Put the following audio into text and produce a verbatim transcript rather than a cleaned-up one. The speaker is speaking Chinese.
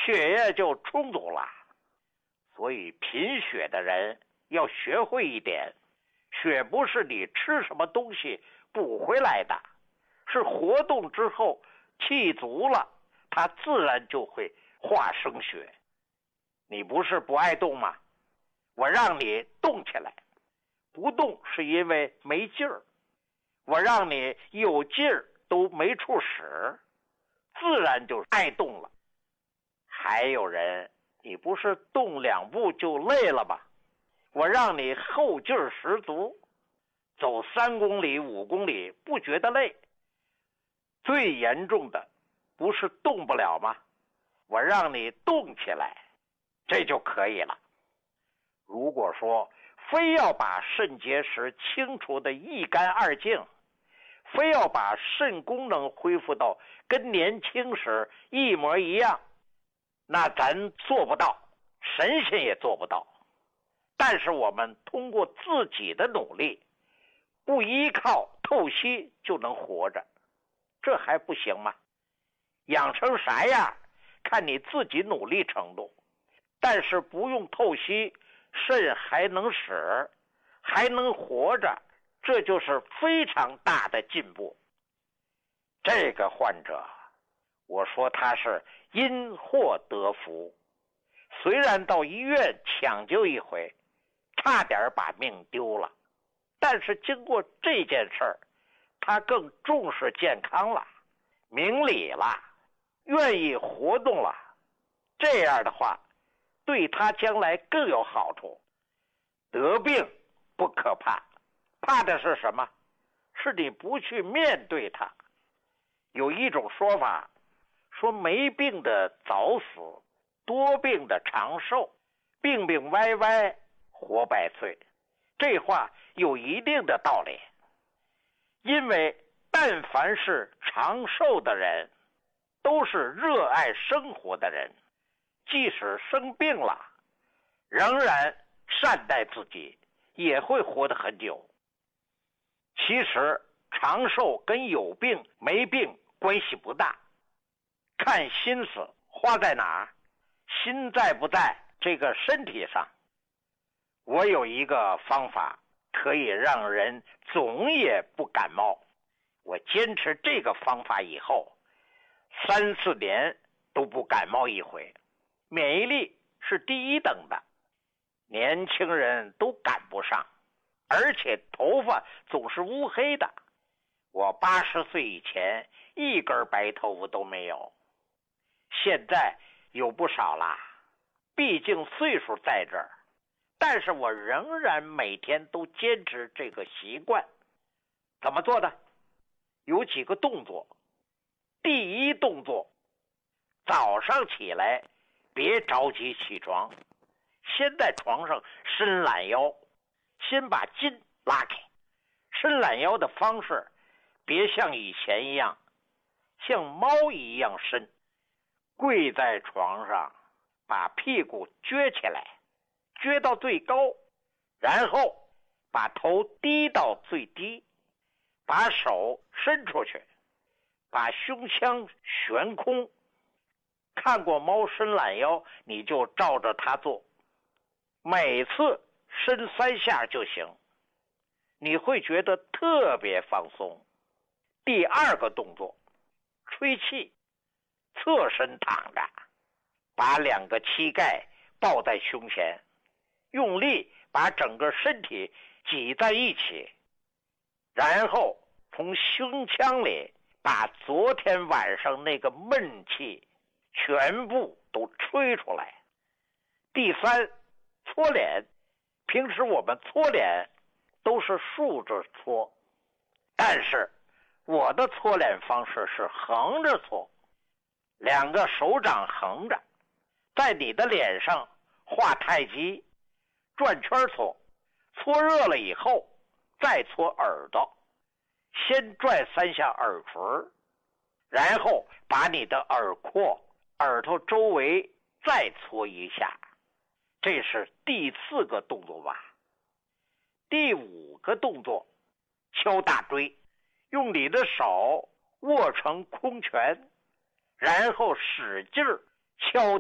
血液就充足了。所以贫血的人要学会一点，血不是你吃什么东西补回来的，是活动之后气足了，它自然就会化生血。你不是不爱动吗？我让你动起来，不动是因为没劲儿，我让你有劲儿都没处使，自然就爱动了。还有人，你不是动两步就累了吗？我让你后劲儿十足，走三公里五公里不觉得累。最严重的不是动不了吗？我让你动起来，这就可以了。如果说非要把肾结石清除的一干二净，非要把肾功能恢复到跟年轻时一模一样，那咱做不到，神仙也做不到。但是我们通过自己的努力，不依靠透析就能活着，这还不行吗？养成啥样看你自己努力程度，但是不用透析，肾还能使，还能活着，这就是非常大的进步。这个患者，我说他是因祸得福，虽然到医院抢救一回，差点把命丢了，但是经过这件事儿，他更重视健康了，明理了，愿意活动了。这样的话，对他将来更有好处。得病不可怕，怕的是什么？是你不去面对它。有一种说法，说没病的早死，多病的长寿，病病歪歪活百岁。这话有一定的道理，因为但凡是长寿的人，都是热爱生活的人，即使生病了，仍然善待自己，也会活得很久。其实长寿跟有病没病关系不大，看心思花在哪儿，心在不在这个身体上。我有一个方法可以让人总也不感冒，我坚持这个方法以后，三四年都不感冒一回，免疫力是第一等的，年轻人都赶不上，而且头发总是乌黑的。我八十岁以前一根白头发都没有，现在有不少啦，毕竟岁数在这儿，但是我仍然每天都坚持这个习惯。怎么做的？有几个动作。第一动作，早上起来别着急起床，先在床上伸懒腰，先把筋拉开。伸懒腰的方式别像以前一样，像猫一样伸，跪在床上，把屁股撅起来，撅到最高，然后把头低到最低，把手伸出去，把胸腔悬空。看过猫伸懒腰，你就照着它做，每次伸三下就行，你会觉得特别放松。第二个动作，吹气，侧身躺着，把两个膝盖抱在胸前，用力把整个身体挤在一起，然后从胸腔里把昨天晚上那个闷气全部都吹出来。第三，搓脸。平时我们搓脸都是竖着搓，但是我的搓脸方式是横着搓，两个手掌横着，在你的脸上画太极，转圈搓，搓热了以后再搓耳朵，先转三下耳垂，然后把你的耳廓、耳朵周围再搓一下。这是第四个动作吧。第五个动作，敲大椎，用你的手握成空拳，然后使劲儿敲